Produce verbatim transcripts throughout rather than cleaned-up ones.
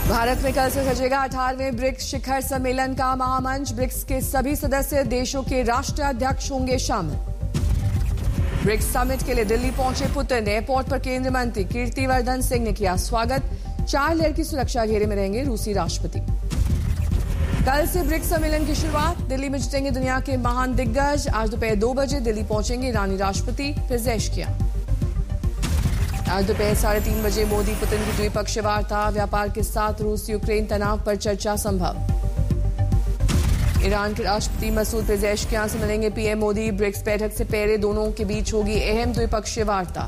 भारत में कल से सजेगा अठारहवें ब्रिक्स शिखर सम्मेलन का महामंच। ब्रिक्स के सभी सदस्य देशों के राष्ट्राध्यक्ष होंगे शामिल। ब्रिक्स समिट के लिए दिल्ली पहुंचे पुतिन। एयरपोर्ट पर केंद्रीय मंत्री कीर्तिवर्धन सिंह ने किया स्वागत। चार लेयर की सुरक्षा घेरे में रहेंगे रूसी राष्ट्रपति। कल से ब्रिक्स सम्मेलन की शुरुआत। दिल्ली में जुटेंगे दुनिया के महान दिग्गज। आज दोपहर दो बजे दिल्ली पहुंचेंगे ईरानी राष्ट्रपति पेजेश्कियान। आज दोपहर साढ़े तीन बजे मोदी पुतिन की द्विपक्षीय वार्ता। व्यापार के साथ रूस यूक्रेन तनाव पर चर्चा संभव। ईरान के राष्ट्रपति मसूद पेजेश्कियान से मिलेंगे पीएम मोदी। ब्रिक्स बैठक से पहले दोनों के बीच होगी अहम द्विपक्षीय वार्ता।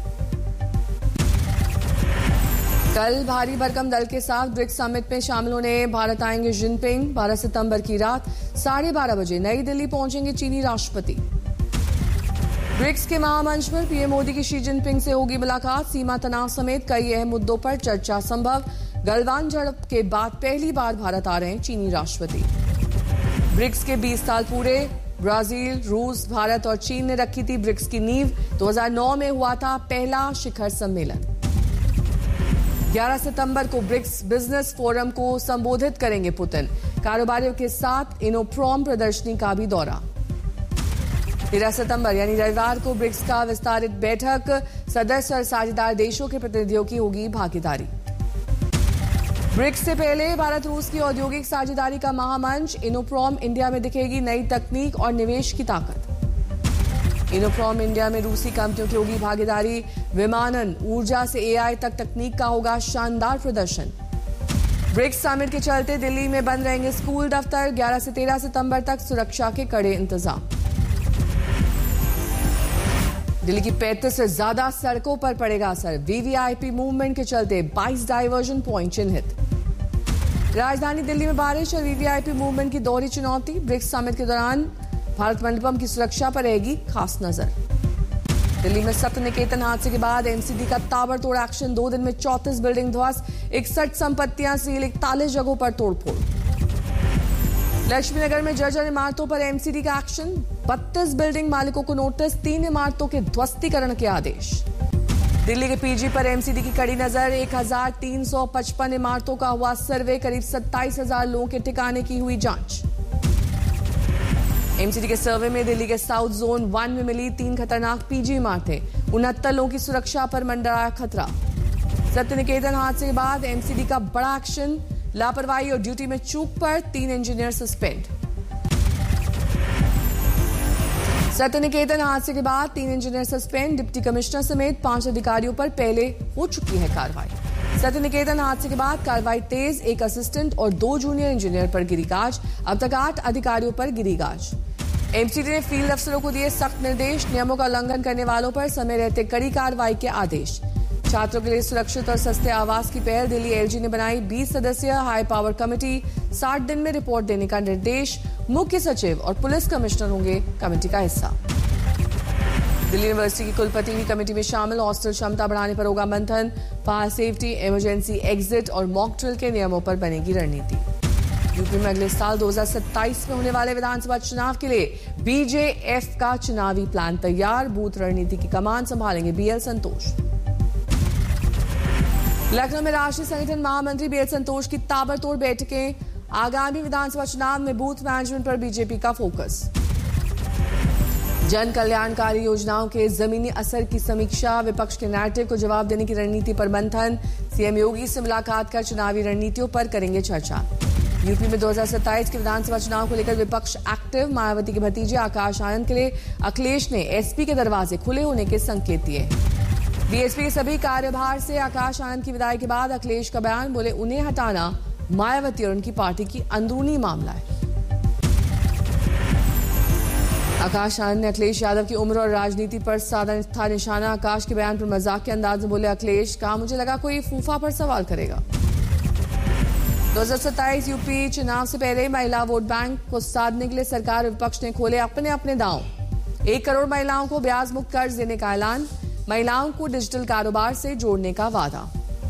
कल भारी भरकम दल के साथ ब्रिक्स समिट में शामिल होने भारत आएंगे जिनपिंग। बारह सितंबर की रात साढ़े बारह बजे नई दिल्ली पहुंचेंगे चीनी राष्ट्रपति। ब्रिक्स के महामंच पर पीएम मोदी की शी जिनपिंग से होगी मुलाकात। सीमा तनाव समेत कई अहम मुद्दों पर चर्चा संभव। गलवान झड़प के बाद पहली बार भारत आ रहे हैं चीनी राष्ट्रपति। ब्रिक्स के बीस साल पूरे। ब्राजील, रूस, भारत और चीन ने रखी थी ब्रिक्स की नींव। दो हज़ार नौ में हुआ था पहला शिखर सम्मेलन। ग्यारह सितंबर को ब्रिक्स बिजनेस फोरम को संबोधित करेंगे पुतिन। कारोबारियों के साथ इनोप्रॉम प्रदर्शनी का भी दौरा। तेरह सितंबर यानी रविवार को ब्रिक्स का विस्तारित बैठक। सदस्य और साझेदार देशों के प्रतिनिधियों की होगी भागीदारी। ब्रिक्स से पहले भारत रूस की औद्योगिक साझेदारी का महामंच। इनोप्रॉम इंडिया में दिखेगी नई तकनीक और निवेश की ताकत। इनोप्रॉम इंडिया में रूसी कंपनियों की होगी भागीदारी। विमानन, ऊर्जा से एआई तक तकनीक का होगा शानदार प्रदर्शन। ब्रिक्स समिट के चलते दिल्ली में बंद रहेंगे स्कूल दफ्तर। ग्यारह से तेरह सितंबर तक सुरक्षा के कड़े इंतजाम। दिल्ली की पैंतीस से ज्यादा सड़कों पर पड़ेगा असर। वीवीआईपी मूवमेंट के चलते बाईस डायवर्जन प्वाइंट चिन्हित। राजधानी दिल्ली में बारिश और वीवीआईपी मूवमेंट की दोहरी चुनौती। ब्रिक्स समिट के दौरान भारत मंडपम की सुरक्षा पर रहेगी खास नजर। दिल्ली में सत्य निकेतन हादसे के बाद एमसीडी का ताबड़तोड़ एक्शन। दो दिन में चौंतीस बिल्डिंग ध्वस्त, इकसठ संपत्तियां सील, इकतालीस जगहों पर तोड़फोड़। लक्ष्मीनगर में जर्जर इमारतों पर एमसीडी का एक्शन। बत्तीस बिल्डिंग मालिकों को नोटिस, तीन इमारतों के ध्वस्तीकरण के आदेश। दिल्ली के पीजी पर एमसीडी की कड़ी नजर। एक हजार तीन सौ पचपन इमारतों का हुआ सर्वे। करीब सत्ताईस हजार लोगों के ठिकाने की हुई जांच। एमसीडी के सर्वे में दिल्ली के साउथ जोन वन में मिली तीन खतरनाक पीजी इमारतें। उनहत्तर लोगों की सुरक्षा पर मंडराया खतरा। सत्य निकेतन हादसे के बाद एमसीडी का बड़ा एक्शन। लापरवाही और ड्यूटी में चूक पर तीन इंजीनियर सस्पेंड। सत्य निकेतन हादसे के बाद तीन इंजीनियर सस्पेंड। डिप्टी कमिश्नर समेत पांच अधिकारियों पर पहले हो चुकी है कार्रवाई। सत्य निकेतन हादसे के बाद कार्रवाई तेज। एक असिस्टेंट और दो जूनियर इंजीनियर पर गिरी गाज। अब तक आठ अधिकारियों पर गिरी गाज। एमसीडी ने फील्ड अफसरों को दिए सख्त निर्देश। नियमों का उल्लंघन करने वालों पर समय रहते कड़ी कार्रवाई के आदेश। छात्रों के लिए सुरक्षित और सस्ते आवास की पहल। दिल्ली एलजी ने बनाई बीस सदस्यीय हाई पावर कमेटी। साठ दिन में रिपोर्ट देने का निर्देश। मुख्य सचिव और पुलिस कमिश्नर होंगे कमेटी का हिस्सा। दिल्ली यूनिवर्सिटी की कुलपति भी कमेटी में शामिल। हॉस्टल क्षमता बढ़ाने पर होगा मंथन। फायर सेफ्टी, इमरजेंसी एग्जिट और मॉक ड्रिल के नियमों पर बनेगी रणनीति। यूपी में अगले साल दो हज़ार सत्ताईस में होने वाले विधानसभा चुनाव के लिए बीजेएफ का चुनावी प्लान तैयार। बूथ रणनीति की कमान संभालेंगे बीएल संतोष। लखनऊ में राष्ट्रीय संगठन महामंत्री बीएल संतोष की ताबड़तोड़ बैठकें। आगामी विधानसभा चुनाव में बूथ मैनेजमेंट पर बीजेपी का फोकस। जन कल्याणकारी योजनाओं के जमीनी असर की समीक्षा। विपक्ष के नैरेटिव को जवाब देने की रणनीति पर मंथन। सीएम योगी से मुलाकात कर चुनावी रणनीतियों पर करेंगे चर्चा। यूपी में दो हज़ार सत्ताईस के विधानसभा चुनाव को लेकर विपक्ष एक्टिव। मायावती के भतीजे आकाश आनंद के लिए अखिलेश ने एसपी के दरवाजे खुले होने के संकेत दिए। बीएसपी के सभी कार्यभार से आकाश आनंद की विदाई के बाद अखिलेश का बयान। बोले उन्हें हटाना मायावती और उनकी पार्टी की अंदरूनी मामला है। आकाश आनंद ने अखिलेश यादव की उम्र और राजनीति पर साधा था निशाना। आकाश के बयान पर मजाक के अंदाज में बोले अखिलेश, कहा मुझे लगा कोई फूफा पर सवाल करेगा। दो हज़ार सत्ताईस यूपी चुनाव से पहले महिला वोट बैंक को साधने के लिए सरकार विपक्ष ने खोले अपने अपने दांव। एक करोड़ महिलाओं को ब्याज मुक्त कर्ज देने का ऐलान। महिलाओं को डिजिटल कारोबार से जोड़ने का वादा।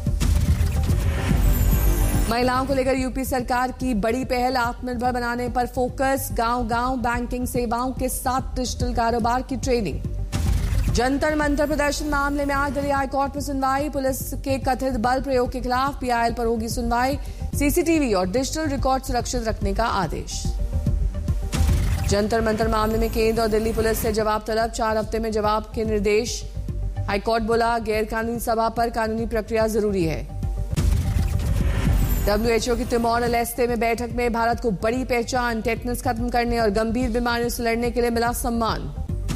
महिलाओं को लेकर यूपी सरकार की बड़ी पहल। आत्मनिर्भर बनाने पर फोकस। गांव गांव बैंकिंग सेवाओं के साथ डिजिटल कारोबार की ट्रेनिंग। जंतर मंतर प्रदर्शन मामले में आज दिल्ली हाईकोर्ट में सुनवाई। पुलिस के कथित बल प्रयोग के खिलाफ पीआईएल पर होगी सुनवाई। सीसीटीवी और डिजिटल रिकॉर्ड सुरक्षित रखने का आदेश। जंतर मंतर मामले में केंद्र और दिल्ली पुलिस से जवाब तलब, चार हफ्ते में जवाब के निर्देश। हाईकोर्ट बोला, गैर कानूनी सभा पर कानूनी प्रक्रिया जरूरी है। डब्ल्यूएचओ की तिमोर लेस्ते में बैठक में भारत को बड़ी पहचान, टेटनस खत्म करने और गंभीर बीमारियों से लड़ने के लिए मिला सम्मान।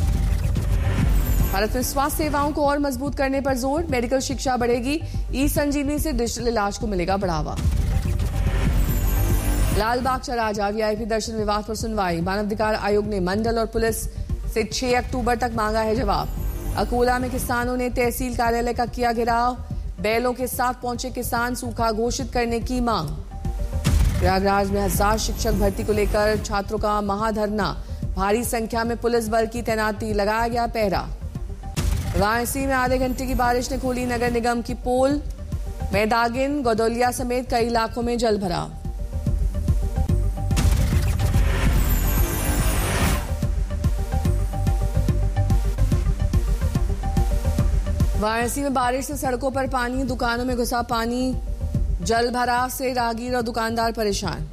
भारत में स्वास्थ्य सेवाओं को और मजबूत करने पर जोर, मेडिकल शिक्षा बढ़ेगी। ई संजीवनी से डिजिटल इलाज को मिलेगा बढ़ावा। लालबाग चला राजा वीआईपी दर्शन विवाद पर सुनवाई। मानवाधिकार आयोग ने मंडल और पुलिस से छह अक्टूबर तक मांगा है जवाब। अकोला में किसानों ने तहसील कार्यालय का किया घेराव। बैलों के साथ पहुंचे किसान, सूखा घोषित करने की मांग। प्रयागराज में हजार शिक्षक भर्ती को लेकर छात्रों का महाधरना। भारी संख्या में पुलिस बल की तैनाती, लगाया गया पहरा। वाराणसी में आधे घंटे की बारिश ने खोली नगर निगम की पोल। मैदागिन, गदौलिया समेत कई इलाकों में जल भराव। वाराणसी में बारिश से सड़कों पर पानी, दुकानों में घुसा पानी। जल भराव से राहगीर और दुकानदार परेशान।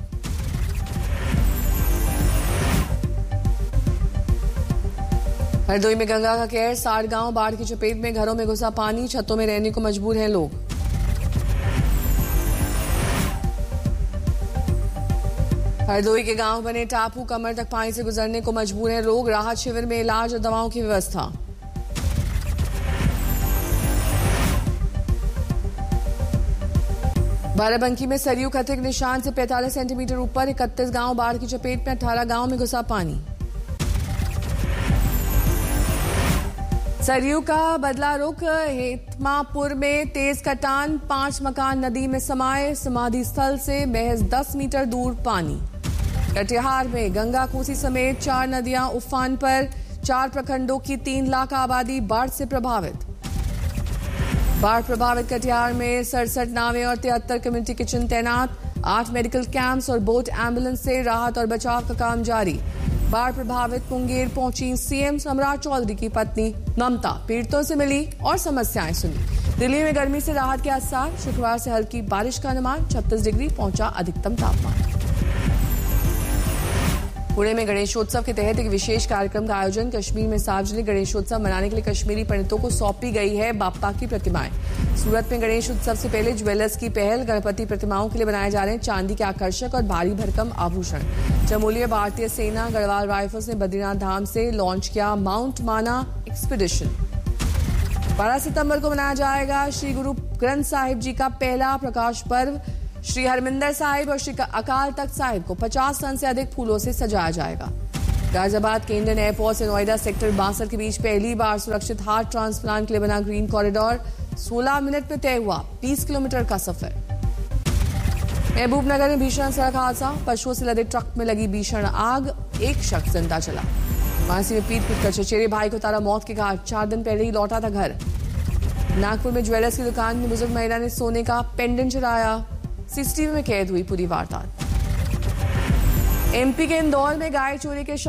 हरदोई में गंगा का कहर, साठ गांव बाढ़ की चपेट में, घरों में घुसा पानी, छतों में रहने को मजबूर हैं लोग। हरदोई के गांव बने टापू, कमर तक पानी से गुजरने को मजबूर हैं लोग। राहत शिविर में इलाज और दवाओं की व्यवस्था। बाराबंकी में सरयू खतरे के निशान से पैंतालीस सेंटीमीटर ऊपर, इकतीस गांव बाढ़ की चपेट में, अठारह गांव में घुसा पानी। सरयू का बदला रुख, हेतमापुर में तेज कटान, पांच मकान नदी में समाये। समाधि स्थल से महज दस मीटर दूर पानी। कटिहार में गंगा कोसी समेत चार नदियां उफान पर, चार प्रखंडों की तीन लाख आबादी बाढ़ से प्रभावित। बाढ़ प्रभावित कटिहार में सड़सठ नावें और तिहत्तर कम्युनिटी किचन तैनात। आठ मेडिकल कैंप्स और बोट एम्बुलेंस से राहत और बचाव का काम जारी। बाढ़ प्रभावित मुंगेर पहुंची सीएम सम्राट चौधरी की पत्नी ममता, पीड़ितों से मिली और समस्याएं सुनी। दिल्ली में गर्मी से राहत के आसार, शुक्रवार से हल्की बारिश का अनुमान। छत्तीस डिग्री पहुंचा अधिकतम तापमान। पुणे में गणेशोत्सव के तहत एक विशेष कार्यक्रम का आयोजन। कश्मीर में सार्वजनिक गणेशोत्सव मनाने के लिए कश्मीरी पंडितों को सौंपी गई है बाप्पा की प्रतिमाएं। सूरत में गणेश उत्सव से पहले ज्वेलर्स की पहल, गणपति प्रतिमाओं के लिए बनाए जा रहे हैं चांदी के आकर्षक और भारी भरकम आभूषण। चमोली में भारतीय सेना गढ़वाल राइफल्स ने बद्रीनाथ धाम से लॉन्च किया माउंट माना एक्सपीडिशन। बारह सितंबर को मनाया जाएगा श्री गुरु ग्रंथ साहिब जी का पहला प्रकाश पर्व। श्री हरमिंदर साहिब और श्री अकाल तख्त साहिब को पचास टन से अधिक फूलों से सजाया जाएगा। गाजियाबाद के इंडियन एयरपोर्ट से नोएडा सेक्टर बासठ के बीच पहली बार सुरक्षित हार्ट ट्रांसप्लांट के लिए बना ग्रीन कॉरिडोर। सोलह मिनट में तय हुआ बीस किलोमीटर का सफर। महबूबनगर में भीषण सड़क हादसा, पशुओं से लदे ट्रक में लगी भीषण आग, एक शख्स जिंदा चला। मानसी में पीट पीट कर चचेरे भाई को उतारा मौत के घाट, चार दिन पहले ही लौटा था घर। नागपुर में ज्वेलर्स की दुकान में बुजुर्ग महिला ने सोने का पेंडेंट चुराया, सीसीटीवी में कैद हुई पूरी वारदात। एमपी के इंदौर में गाय चोरी के